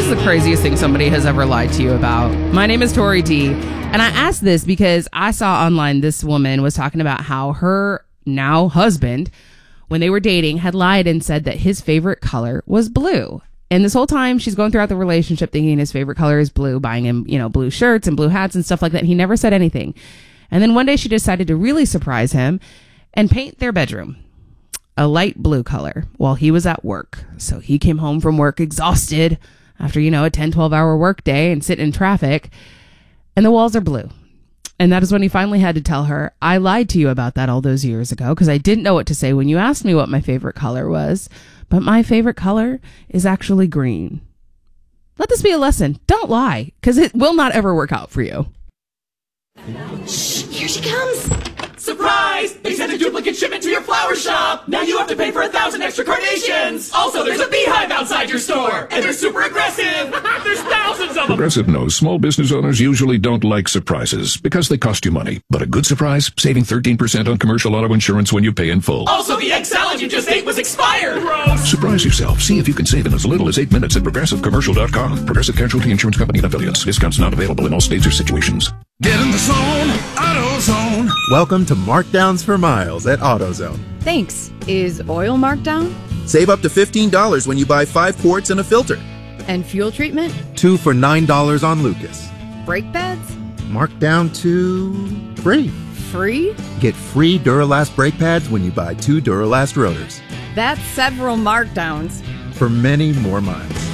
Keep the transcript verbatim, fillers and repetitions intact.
is the craziest thing somebody has ever lied to you about? My name is Tori D, and I asked this because I saw online this woman was talking about how her now husband, when they were dating, had lied and said that his favorite color was blue. And this whole time she's going throughout the relationship thinking his favorite color is blue, buying him, you know, blue shirts and blue hats and stuff like that. He never said anything. And then one day she decided to really surprise him and paint their bedroom a light blue color while he was at work. So he came home from work exhausted after, you know, a ten, twelve hour work day and sit in traffic, and the walls are blue. And that is when he finally had to tell her, I lied to you about that all those years ago because I didn't know what to say when you asked me what my favorite color was. But my favorite color is actually green. Let this be a lesson. Don't lie, because it will not ever work out for you. Shh, here she comes. Surprise! They sent a duplicate shipment to your flower shop! Now you have to pay for a thousand extra carnations! Also, there's a beehive outside your store! And they're super aggressive! There's thousands of them! Progressive knows small business owners usually don't like surprises because they cost you money. But a good surprise? Saving thirteen percent on commercial auto insurance when you pay in full. Also, the egg salad you just ate was expired! Gross! Surprise yourself. See if you can save in as little as eight minutes at progressive commercial dot com. Progressive Casualty Insurance Company and affiliates. Discounts not available in all states or situations. Get in the zone, AutoZone. Welcome to Markdowns for Miles at AutoZone. Thanks. Is oil marked down? Save up to fifteen dollars when you buy five quarts and a filter. And fuel treatment? Two for nine dollars on Lucas. Brake pads? Marked down to free. Free? Get free Duralast brake pads when you buy two Duralast rotors. That's several markdowns. For many more miles.